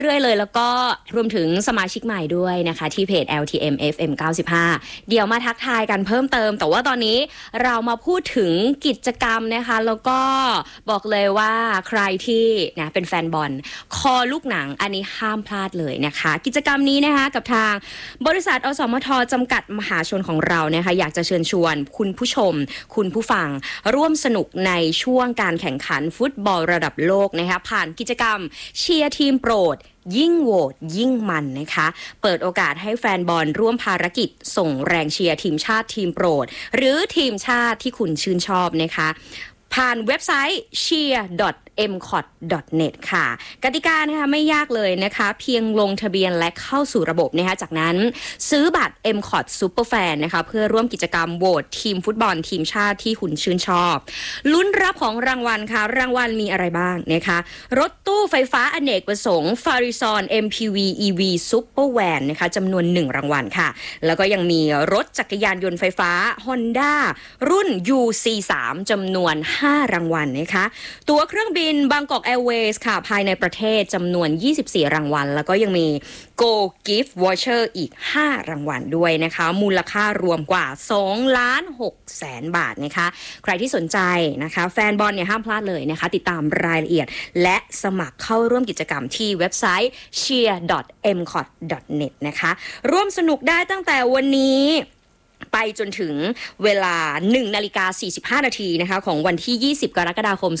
เรื่อยเลยแล้วก็รวมถึงสมาชิกใหม่ด้วยนะคะที่เพจ LTM FM 95เดี๋ยวมาทักทายกันเพิ่มเติมแต่ว่าตอนนี้เรามาพูดถึงกิจกรรมนะคะแล้วก็บอกเลยว่าใครที่นะเป็นแฟนบอลคอลูกหนังอันนี้ห้ามพลาดเลยนะคะกิจกรรมนี้นะคะกับทางบริษัทอสมทจำกัดมหาชนของเรานะคะอยากจะเชิญชวนคุณผู้ชมคุณผู้ฟังร่วมสนุกในช่วงการแข่งขันฟุตบอลระดับโลกนะคะผ่านกิจกรรมเชียร์ทีมโปรดยิ่งโหวตยิ่งมันนะคะเปิดโอกาสให้แฟนบอลร่วมภารกิจส่งแรงเชียร์ทีมชาติทีมโปรดหรือทีมชาติที่คุณชื่นชอบนะคะผ่านเว็บไซต์ cheer.mcot.net ค่ะกติกานะคะไม่ยากเลยนะคะเพียงลงทะเบียนและเข้าสู่ระบบนะคะจากนั้นซื้อบัตร MCOT Superfan นะคะเพื่อร่วมกิจกรรมโหวตทีมฟุตบอลทีมชาติที่คุณชื่นชอบลุ้นรับของรางวัลค่ะรางวัลมีอะไรบ้างนะคะรถตู้ไฟฟ้าอเนกประสงค์ Farizon MPV EV Supervan นะคะจำนวน1รางวัลค่ะแล้วก็ยังมีรถจักรยานยนต์ไฟฟ้า Honda รุ่น UC3 จำนวน5รางวัลนะคะตั๋วเครื่องบินบางกอกแอร์เวย์สค่ะภายในประเทศจำนวน24รางวัลแล้วก็ยังมี Go Gift Voucher อีก5รางวัลด้วยนะคะมูลค่ารวมกว่า2,600,000 บาทนะคะใครที่สนใจนะคะแฟนบอลเนี่ยห้ามพลาดเลยนะคะติดตามรายละเอียดและสมัครเข้าร่วมกิจกรรมที่เว็บไซต์ cheer.mcot.net นะคะร่วมสนุกได้ตั้งแต่วันนี้ไปจนถึงเวลา 1:45 นาทีนะคะของวันที่20กรกฎาคม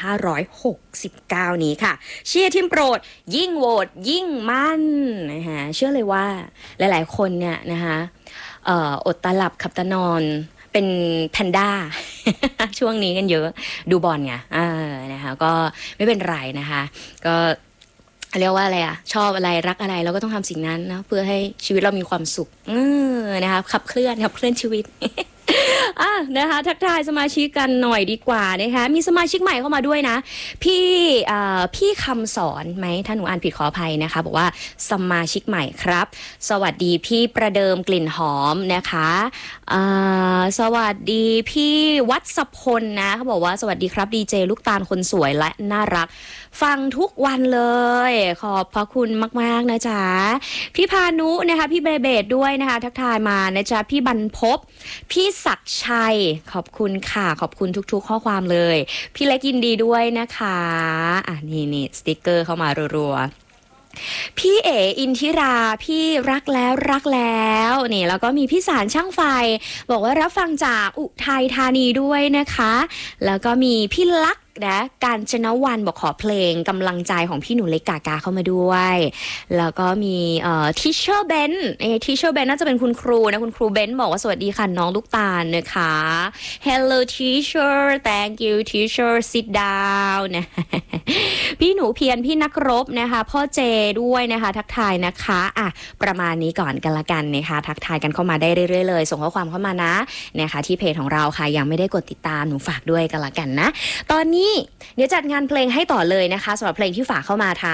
2569นี้ค่ะเชียร์ทีมโปรดยิ่งโหวตยิ่งมั่นนะคะเชื่อเลยว่าหลายๆคนเนี่ยนะคะอดตาหลับขับตานอนเป็นแพนด้า ช่วงนี้กันเยอะดูบอลไงนะคะก็ไม่เป็นไรนะคะก็เรียกว่าอะไรอ่ะชอบอะไรรักอะไรเราก็ต้องทำสิ่งนั้นนะเพื่อให้ชีวิตเรามีความสุขนะคะขับเคลื่อนชีวิต นะคะทักทายสมาชิกกันหน่อยดีกว่านะคะมีสมาชิกใหม่เข้ามาด้วยนะพี่คำสอนไหมถ้าหนูอ่านผิดขออภัยนะคะบอกว่าสมาชิกใหม่ครับสวัสดีพี่ประเดิมกลิ่นหอมนะคะสวัสดีพี่วัชพลนะเขาบอกว่าสวัสดีครับดีเจลูกตาลคนสวยและน่ารักฟังทุกวันเลยขอบพระคุณมากๆนะจ๊ะพี่พานุนะคะพี่เบดด้วยนะคะทักทายมานะจ๊ะพี่บรรพบพี่ศักดิ์ชัยขอบคุณค่ะขอบคุณทุกๆข้อความเลยพี่เล็กยินดีด้วยนะคะนี่สติ๊กเกอร์เข้ามารัวๆพี่เอ๋อินทิราพี่รักแล้วนี่แล้วก็มีพี่สารช่างไฟบอกว่ารับฟังจากอุทัยธานีด้วยนะคะแล้วก็มีพี่ลักษณ์นะการชนวันบอกขอเพลงกำลังใจของพี่หนูเล็กกากาเข้ามาด้วยแล้วก็มีทีเชอร์เบนทีเชอร์เบนน่าจะเป็นคุณครูนะคุณครูเบนบอกว่าสวัสดีค่ะน้องลูกตาลนะคะ Hello teacher thank you teacher sit down นะ พี่หนูเพียรพี่นักรบนะคะพ่อเจด้วยนะคะทักทายนะคะประมาณนี้ก่อนกันละกันนะคะทักทายกันเข้ามาได้เรื่อยๆเลยส่งข้อความเข้ามานะนะคะที่เพจของเราค่ะยังไม่ได้กดติดตามหนูฝากด้วยกันละกันนะตอนนี้เดี๋ยวจัดงานเพลงให้ต่อเลยนะคะสำหรับเพลงที่ฝากเข้ามาทาง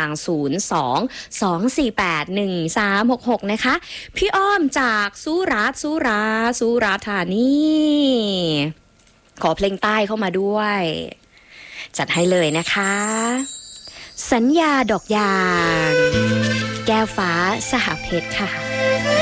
02-248-1366 นะคะพี่อ้อมจากสุราษฎร์ธานีขอเพลงใต้เข้ามาด้วยจัดให้เลยนะคะสัญญาดอกยางแก้วฟ้าสหเพชรค่ะ